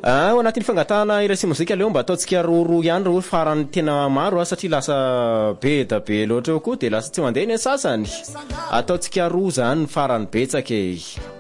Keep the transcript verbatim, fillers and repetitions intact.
Ah, ao anatin'ny fangatahana iresy mozika leo mba ataotsika roro ihany ro farany tena maro ah, satria lasa be da be loatra eo koa de lasa tsy mandeha ny sasany. Ataotsika roa zany farany betsaka e.